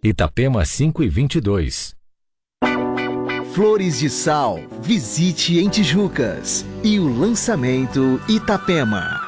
Itapema 5:22. Flores de Sal, visite em Tijucas. E o lançamento Itapema.